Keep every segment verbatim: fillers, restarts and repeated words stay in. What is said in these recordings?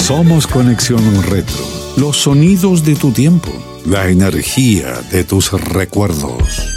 Somos Conexión Retro. Los sonidos de tu tiempo. La energía de tus recuerdos.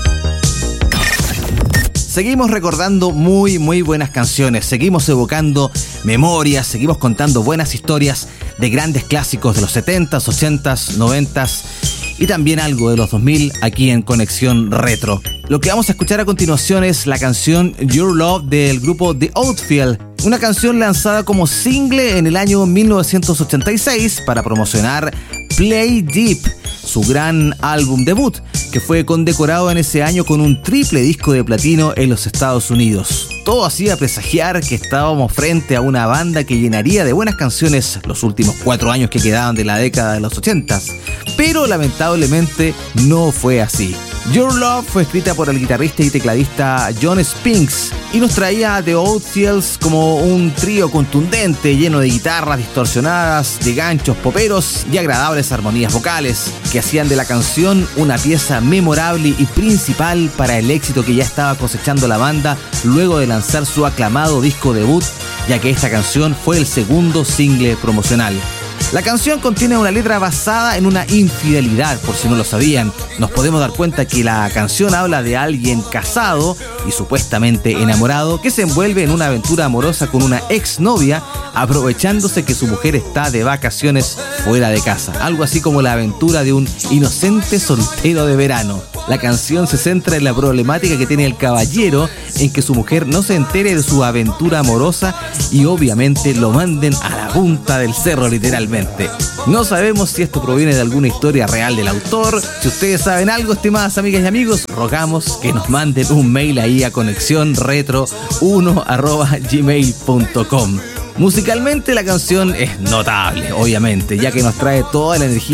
Seguimos recordando muy, muy buenas canciones. Seguimos evocando memorias. Seguimos contando buenas historias de grandes clásicos de los setentas, ochentas, noventas y también algo de los dos mil aquí en Conexión Retro. Lo que vamos a escuchar a continuación es la canción Your Love del grupo The Outfield, una canción lanzada como single en el año mil novecientos ochenta y seis para promocionar Play Deep, su gran álbum debut, que fue condecorado en ese año con un triple disco de platino en los Estados Unidos. Todo hacía presagiar que estábamos frente a una banda que llenaría de buenas canciones los últimos cuatro años que quedaban de la década de los ochentas, pero lamentablemente no fue así. Your Love fue escrita por el guitarrista y tecladista Jon Spinks y nos traía a The Outfields como un trío contundente, lleno de guitarras distorsionadas, de ganchos poperos y agradables armonías vocales, que hacían de la canción una pieza memorable y principal para el éxito que ya estaba cosechando la banda luego de lanzar su aclamado disco debut, ya que esta canción fue el segundo single promocional. La canción contiene una letra basada en una infidelidad, por si no lo sabían. Nos podemos dar cuenta que la canción habla de alguien casado y supuestamente enamorado que se envuelve en una aventura amorosa con una exnovia, aprovechándose que su mujer está de vacaciones fuera de casa. Algo así como la aventura de un inocente soltero de verano. La canción se centra en la problemática que tiene el caballero en que su mujer no se entere de su aventura amorosa y obviamente lo manden a la punta del cerro literalmente. No sabemos si esto proviene de alguna historia real del autor. Si ustedes saben algo, estimadas amigas y amigos, rogamos que nos manden un mail ahí a conexión retro uno arroba gmail punto com. Musicalmente la canción es notable, obviamente, ya que nos trae toda la energía